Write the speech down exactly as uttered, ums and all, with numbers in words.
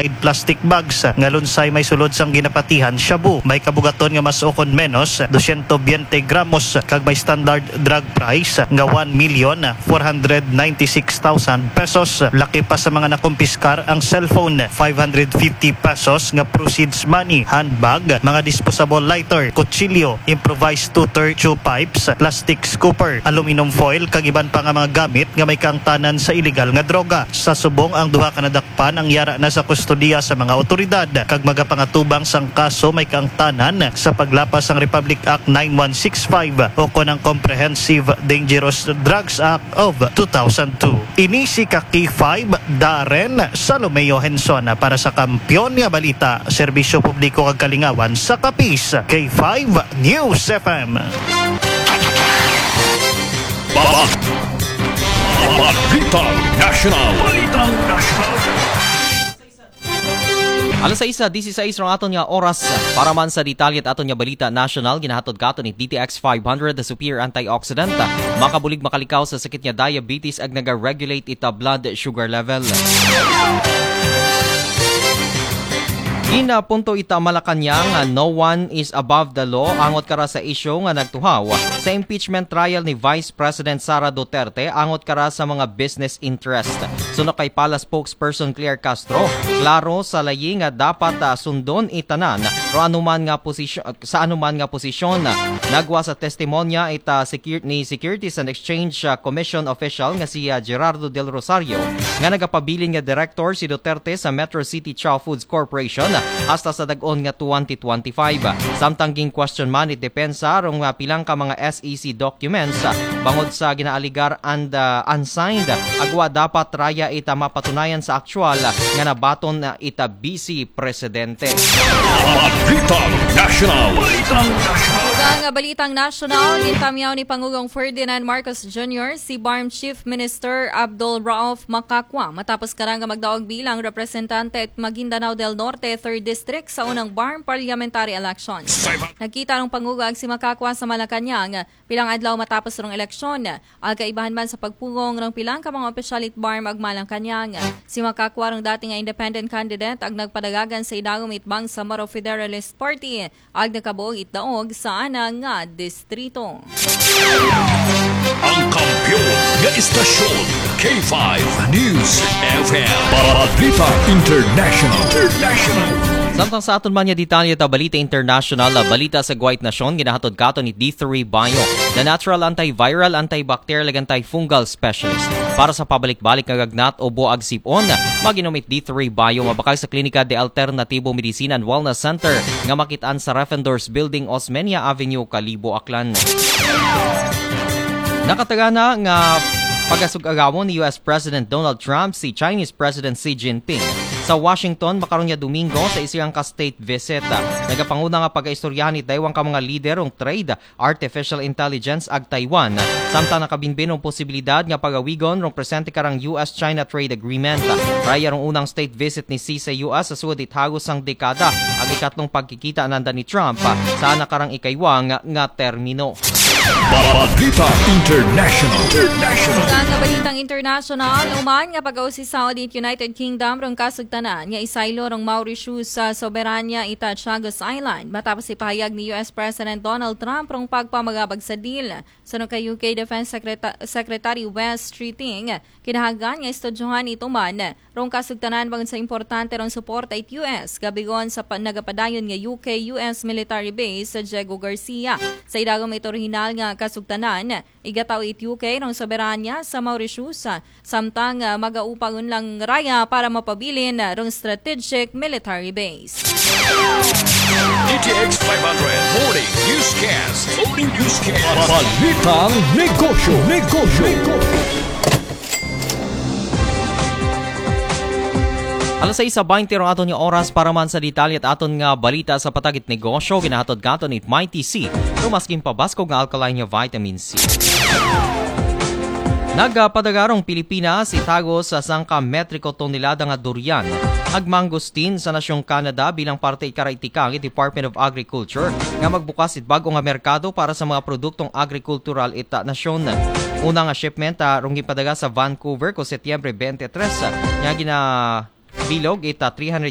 laid plastic bags nga lunsay may sulod sang ginapatihan shabu. May kabugaton nga mas ukon menos two hundred twenty gramos kag may standard drug price nga one million four hundred ninety-six thousand pesos. Laki pa sa mga nakumpiskar ang cellphone five hundred fifty pesos nga proceeds money, handbag, mga disposable lighter, kutsilyo, improvised tutor chew pipes, plastic scooper, aluminum foil kag iban pa nga mga gamit nga may kaangtanan sa illegal nga droga. Sa subong ang duha ka nadakpan ang yara na sa kustodiya sa mga otoridad kag magapangatubang sang kaso may kaangtanan sa paglapas sang Republic Act nine one six five o kon ang Comprehensive Dangerous Drugs Act of two thousand two. Ini si K five Darren Salomeo Henson para sa Kampiyon nga Balita, Serbisyo Publiko kag Kalingawan sa Kapis, K five News F M. Baba. Balita National. Balita National. Alas sa isa, sixteen rong aton nga oras para man sa detalyat aton nga Balita National. Ginahatod ka aton ni D T X five hundred, the superior antioxidant. Makabulig makalikaw sa sakit nga diabetes ag naga-regulate ita blood sugar level. Ina punto ita Malacanang, no one is above the law. Angot kara sa isyu nga nagtuhaw sa impeachment trial ni Vice President Sara Duterte, angot kara sa mga business interest. Suno kay Pala spokesperson Claire Castro, klaro sa layi nga dapat uh, sundon itanan ro anuman nga posisyon sa anuman nga posisyon nagwa sa testimonya ita security ni Securities and Exchange uh, Commission official nga si uh, Gerardo Del Rosario nga nagapabilin nga director si Duterte sa Metro City Chow Foods Corporation hasta sa dag-on nga twenty twenty-five. Samtang ging question man it depensa rong uh, pilang ka mga S E C documents uh, bangod sa ginaaligar and uh, unsigned agwa dapat raya ita mapatunayan sa aktual uh, nga nabaton na uh, ita Vice Presidente. Balitang National. Balitang National. Ang Balitang National, gintamyaw ni Pangulong Ferdinand Marcos Junior si B A R M Chief Minister Abdul Rauf Makakwa matapos karang magdaog bilang representante at Maguindanao del Norte third District sa unang B A R M parliamentary elections. Nagkita ng Pangulong si Makakwa sa Malacanang pilang adlaw matapos ng eleksyon. Ang kaibahan man sa pagpulong ng pilang ka mga opisyalit B A R M ag Malacanang. Si Makakwa ng dating independent candidate ag nagpadagagan sa idagom itbang sa Maro Federalist Party ag nakabuong itdaog sa anang nga distrito. Ang kampiyon nga istasyon, K five News F M. Balita International. International. Samtang sa aton man nga detalye ta Balita International, balita sa Guwait Nasyon, ginahatod katon ni D three Bio, the natural antiviral, antibacterial, ag antifungal specialist. Para sa pabalik-balik nga gagnat o buag sipon, maginomit D three Bio mabakay sa Klinika de Alternativo Medicina and Wellness Center nga makitaan sa Refendors Building, Osmeña Avenue, Kalibo, Aklan. Nakatagana nga pagasug-agawon ni U S President Donald Trump si Chinese President Xi Jinping sa Washington makaron nga Domingo sa isang ka state visit. Nagapanguna nga pag-istoryahan ni Taiwan ka mga lider ng trade, artificial intelligence ag Taiwan. Samtang nakabinbin ang posibilidad nga pagawigon rong presente karang U S China Trade Agreement. Raya rong unang state visit ni Xi sa U S sa suod itagos sang dekada ag ikatlong pagkikita nanda ni Trump sa nakarang ikaywang nga termino. Balita International. International. Ang Balitang International, uman nga pag-ausi sa Saudi United Kingdom rong kasugtanan nga isaylo rong Mauritius sa soberanya ita Chagos Island matapos ipahayag ni U S President Donald Trump rong pagpamagabag sa deal. Suno kay U K Defense Secreta- Secretary West Streeting, kinahagan nga estudyohan ito man rong kasugtanan bangod sa importante rong suporta it U S gabigon sa nagapadayon nga U K U S military base sa Diego Garcia. Sa idagom ito orihinal nga kasugtanan, igataw it U K rong soberanya sa Mauritius samtang uh, magaupangon lang raya para mapabilin uh, rong strategic military base. D T X five hundred Morning Newscast. Morning Newscast. Balitang Negosyo. Negosyo. Alas sa isa twenty rong aton nga oras para man sa detalye at aton nga balita sa patagit negosyo, ginahatod katon ni Mighty C, rumaskin pabasko nga alkaline nga vitamin C. Nagpadagarong Pilipinas itagos sa sangka metriko tonelada nga durian ag mangosteen sa nasyong Canada bilang parte ikaraitikang Department of Agriculture nga magbukas it bago nga merkado para sa mga produktong agrikultural ita nasyon. Una nga shipment rong gipadaga sa Vancouver ko Setyembre twenty-three nga gina bilog ita three hundred